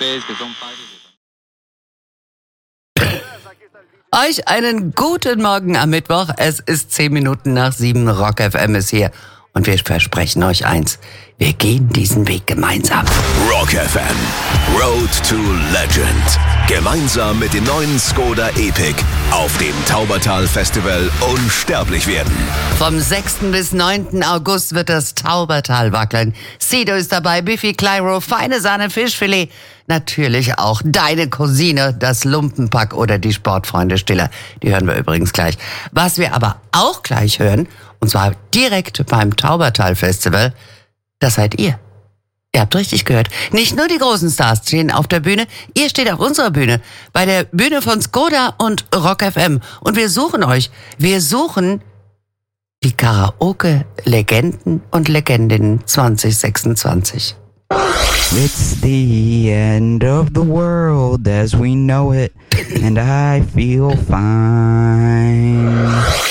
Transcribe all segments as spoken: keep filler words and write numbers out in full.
ustedes que son padres. Euch einen guten Morgen am Mittwoch. Es ist zehn Minuten nach sieben. Rock F M ist hier. Und wir versprechen euch eins. Wir gehen diesen Weg gemeinsam. Rock F M. Road to Legend. Gemeinsam mit dem neuen Skoda Epic auf dem Taubertal Festival unsterblich werden. Vom sechsten bis neunten August wird das Taubertal wackeln. Sido ist dabei, Biffy Clyro, feine Sahne, Fischfilet. Natürlich auch deine Cousine, das Lumpenpack oder die Sportfreunde Stiller. Die hören wir übrigens gleich. Was wir aber auch gleich hören, und zwar direkt beim Taubertal Festival, das seid ihr. Ihr habt richtig gehört. Nicht nur die großen Stars stehen auf der Bühne, ihr steht auf unserer Bühne. Bei der Bühne von Skoda und Rock F M. Und wir suchen euch. Wir suchen die Karaoke-Legenden und Legendinnen zwanzig sechsundzwanzig. It's the end of the world as we know it, and I feel fine.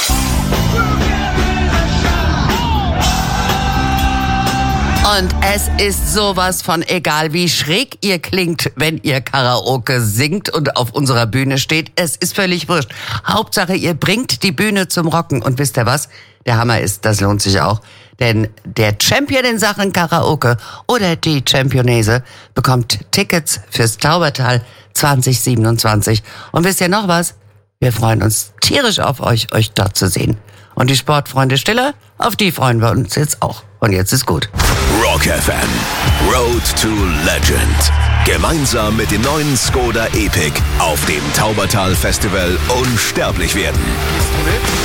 Und es ist sowas von egal, wie schräg ihr klingt, wenn ihr Karaoke singt und auf unserer Bühne steht. Es ist völlig wurscht. Hauptsache, ihr bringt die Bühne zum Rocken. Und wisst ihr was? Der Hammer ist, das lohnt sich auch. Denn der Champion in Sachen Karaoke oder die Championese bekommt Tickets fürs Taubertal zwanzig siebenundzwanzig. Und wisst ihr noch was? Wir freuen uns tierisch auf euch, euch dort zu sehen. Und die Sportfreunde Stiller, auf die freuen wir uns jetzt auch. Und jetzt ist gut. Rock F M. Road to Legend. Gemeinsam mit dem neuen Skoda Epic auf dem Taubertal Festival unsterblich werden.